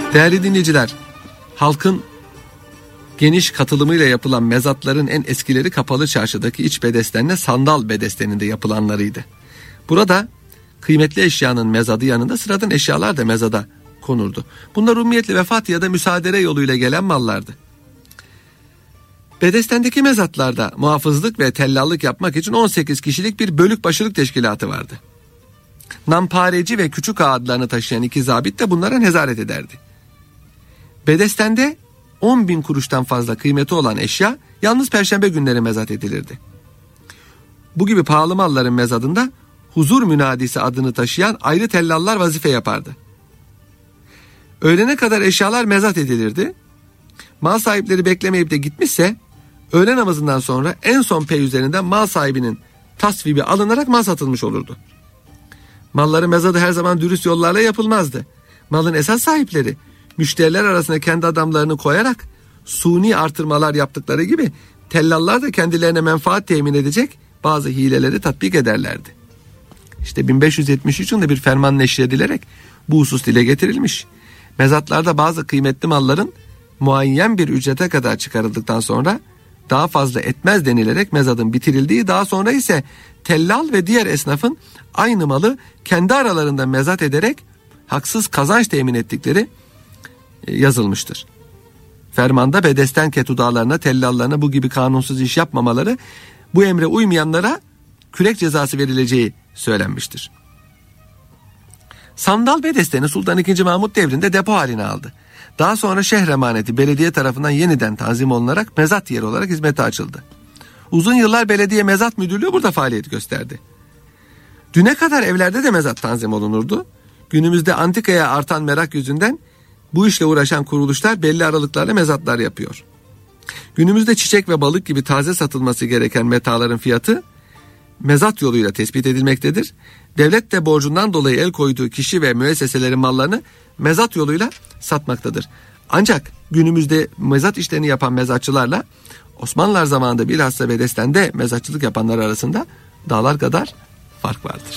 Değerli dinleyiciler, halkın geniş katılımıyla yapılan mezatların en eskileri Kapalı Çarşı'daki iç bedestenle Sandal bedesteninde yapılanlarıydı. Burada kıymetli eşyanın mezadı yanında sıradan eşyalar da mezada konurdu. Bunlar umumiyetle vefat ya da müsaadere yoluyla gelen mallardı. Bedestendeki mezatlarda muhafızlık ve tellallık yapmak için 18 kişilik bir bölükbaşılık teşkilatı vardı. Nampareci ve Küçük Ağa adlarını taşıyan 2 zabit de bunlara nezaret ederdi. Bedestende 10.000 kuruştan fazla kıymeti olan eşya yalnız perşembe günleri mezat edilirdi. Bu gibi pahalı malların mezadında huzur münadisi adını taşıyan ayrı tellallar vazife yapardı. Öğlene kadar eşyalar mezat edilirdi. Mal sahipleri beklemeyip de gitmişse öğle namazından sonra en son pey üzerinden mal sahibinin tasvibi alınarak mal satılmış olurdu. Malların mezadı her zaman dürüst yollarla yapılmazdı. Malın esas sahipleri müşteriler arasında kendi adamlarını koyarak suni artırmalar yaptıkları gibi tellallar da kendilerine menfaat temin edecek bazı hileleri tatbik ederlerdi. İşte 1573 yılında bir ferman neşredilerek bu husus dile getirilmiş. Mezatlarda bazı kıymetli malların muayyen bir ücrete kadar çıkarıldıktan sonra daha fazla etmez denilerek mezadın bitirildiği, daha sonra ise tellal ve diğer esnafın aynı malı kendi aralarında mezat ederek haksız kazanç temin ettikleri yazılmıştır. Fermanda bedesten ketudalarına, tellallarına bu gibi kanunsuz iş yapmamaları, bu emre uymayanlara kürek cezası verileceği söylenmiştir. Sandal bedesteni Sultan II. Mahmut devrinde depo haline aldı. Daha sonra şehir emaneti belediye tarafından yeniden tanzim olunarak mezat yeri olarak hizmete açıldı. Uzun yıllar belediye mezat müdürlüğü burada faaliyet gösterdi. Düne kadar evlerde de mezat tanzim olunurdu. Günümüzde antikaya artan merak yüzünden bu işle uğraşan kuruluşlar belli aralıklarla mezatlar yapıyor. Günümüzde çiçek ve balık gibi taze satılması gereken metaların fiyatı mezat yoluyla tespit edilmektedir. Devlet de borcundan dolayı el koyduğu kişi ve müesseselerin mallarını mezat yoluyla satmaktadır. Ancak günümüzde mezat işlerini yapan mezatçılarla Osmanlılar zamanında bilhassa Bedesten'de mezatçılık yapanlar arasında dağlar kadar fark vardır.